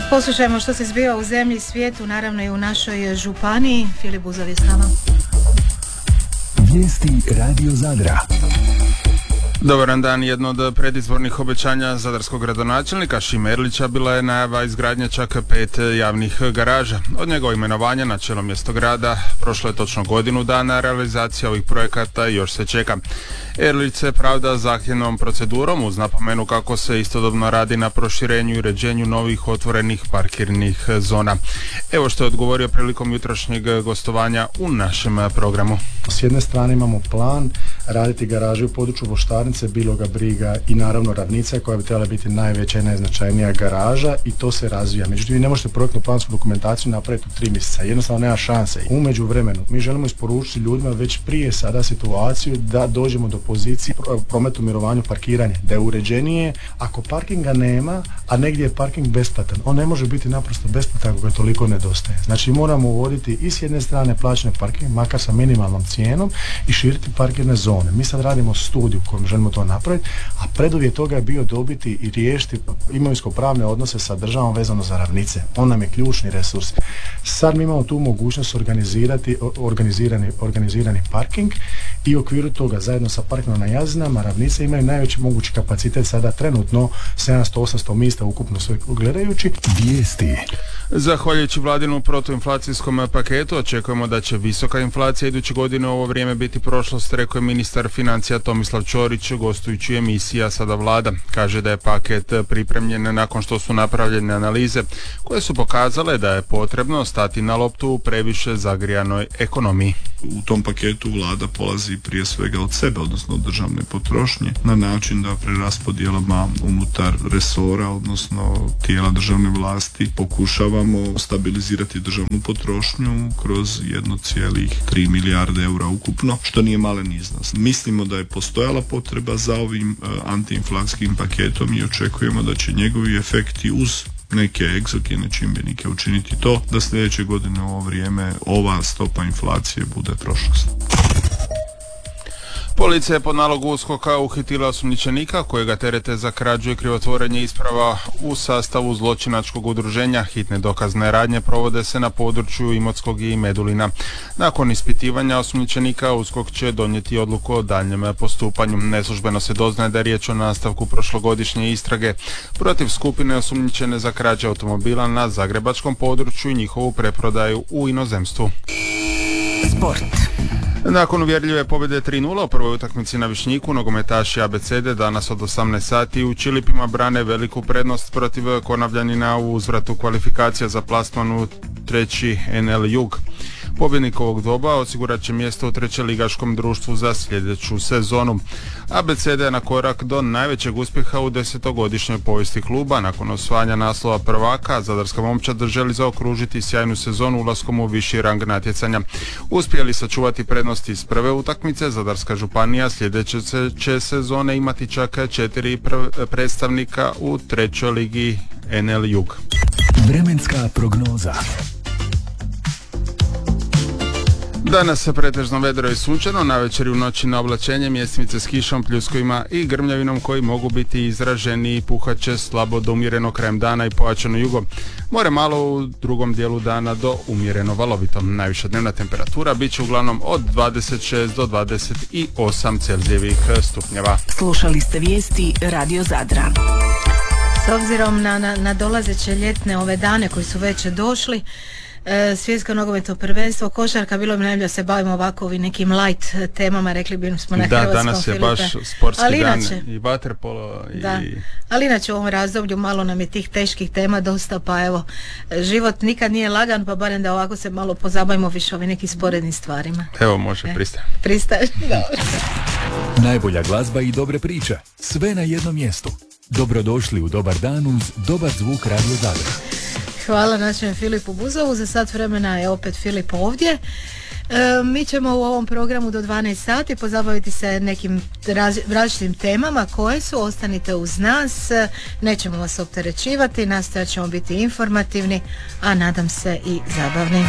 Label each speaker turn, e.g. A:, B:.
A: Poslušajmo što se zbiva u zemlji i svijetu, naravno i u našoj županiji. Filip Buzov je s nama.
B: Vijesti Radio Zadra.
C: Dobar dan. Jedno od predizbornih obećanja zadarskog gradonačelnika Šime Erlića bila je najava izgradnje čak 5 javnih garaža. Od njegovog imenovanja na čelo mjesto grada prošlo je točno godinu dana, realizacija ovih projekata još se čeka. Erlić se pravda zahtjevnom procedurom uz napomenu kako se istodobno radi na proširenju i uređenju novih otvorenih parkirnih zona. Evo što je odgovorio prilikom jutrošnjeg gostovanja u našem programu.
D: S jedne strane imamo plan raditi garaže u području Voštarnice, Biloga, Briga i naravno Ravnice koja bi trebala biti najveća i najznačajnija garaža i to se razvija. Međutim, vi ne možete projektnu plansku dokumentaciju napraviti u 3 mjeseca. Jednostavno nema šanse. U međuvremenu mi želimo isporučiti ljudima već prije sada situaciju da dođemo do pozicije prometu, mirovanju, parkiranje, da je uređenije. Ako parkinga nema, a negdje je parking besplatan, on ne može biti naprosto besplatan ako ga toliko nedostaje. Znači moramo uvoditi i s jedne strane plaćene parking, makar sa minimalnom cijenom, i širiti parkirne zone. Mi sad radimo studiju kojom želimo to napraviti, a preduvjet toga je bio dobiti i riješiti imovinsko-pravne odnose sa državom vezano za Ravnice. On nam je ključni resurs. Sad mi imamo tu mogućnost organizirani parking i u okviru toga zajedno sa parkingom na Jazinama Ravnice imaju najveći mogući kapacitet, sada trenutno 700-800 mjesta ukupno sve gledajući.
B: Vijesti.
C: Zahvaljujući vladinu protuinflacijskom paketu očekujemo da će visoka inflacija iduće godine u ovo vrijeme biti prošlost, rekao je ministar financija Tomislav Ćorić gostujući emisija Sada Vlada. Kaže da je paket pripremljen nakon što su napravljene analize koje su pokazale da je potrebno stati na loptu u previše zagrijanoj ekonomiji.
E: U tom paketu vlada polazi prije svega od sebe, odnosno od državne potrošnje, na način da preraspodjelama unutar resora, odnosno tijela državne vlasti, pokušavamo stabilizirati državnu potrošnju kroz 1,3 milijarde eura ukupno, što nije malen iznos. Mislimo da je postojala potreba za ovim antiinflacijskim paketom i očekujemo da će njegovi efekti uz neke egzogene čimbenike učiniti to da sljedeće godine u ovo vrijeme ova stopa inflacije bude prošlost.
C: Policija je po nalogu USKOK-a uhitila osumnjičenika kojega terete za krađu i krivotvorenje isprava u sastavu zločinačkog udruženja. Hitne dokazne radnje provode se na području Imotskog i Medulina. Nakon ispitivanja osumnjičenika USKOK će donijeti odluku o daljnjem postupanju. Neslužbeno se doznaje da je riječ o nastavku prošlogodišnje istrage protiv skupine osumnjičene za krađe automobila na zagrebačkom području i njihovu preprodaju u inozemstvu.
A: Sport.
C: Nakon uvjerljive pobjede 3:0 u prvoj utakmici na Višnjiku, nogometaši Abecede danas od 18 sati u Čilipima brane veliku prednost protiv Konavljanina u uzvratu kvalifikacija za plasman u 3. NL Jug. Pobjednik ovog doba osigurat će mjesto u 3. ligaškom društvu za sljedeću sezonu. Abeceda je na korak do najvećeg uspjeha u 10-godišnjoj povijesti kluba. Nakon osvajanja naslova prvaka, zadarska momčad želi zaokružiti sjajnu sezonu ulaskom u viši rang natjecanja. Uspjeli sačuvati prednosti iz prve utakmice, Zadarska županija sljedeće će sezone imati čak 4 predstavnika u 3. ligi NL Jug.
B: Vremenska prognoza.
C: Danas se pretežno vedro i sunčano, navečer i u noći na oblačenje, mjestimice s kišom, pljuskovima i grmljavinom koji mogu biti izraženi, puhat će slabo do umjereno krajem dana i pojačano jugo. More malo u drugom dijelu dana do umjereno valovito. Najviša dnevna temperatura bit će uglavnom od 26 do 28 Celzijevih stupnjeva.
F: Slušali ste vijesti Radio Zadra.
A: S obzirom na dolazeće ljetne ove dane koji su već došli, svjetsko nogometno prvenstvo, košarka, bilo bi najbolje da se bavimo ovako nekim light temama, rekli bi smo na hrvatskom.
C: Danas je
A: Filipe.
C: baš sportski
A: ali
C: dan
A: inače,
C: i vaterpolo.
A: Ali inače u ovom razdoblju malo nam je tih teških tema dosta, pa evo, život nikad nije lagan, pa barem da ovako se malo pozabavimo više ovim nekim sporednim stvarima.
C: Evo, može, pristajem.
A: Pristaješ? Dobro.
B: Najbolja glazba i dobre priče. Sve na jednom mjestu. Dobrodošli u Dobar dan uz dobar zvuk Radio Zadra.
A: Hvala našem Filipu Buzovu, za sat vremena je opet Filip ovdje. Mi ćemo u ovom programu do 12 sati pozabaviti se nekim različitim temama koje su, ostanite uz nas, nećemo vas opterećivati, nastojat ćemo biti informativni, a nadam se i zabavni.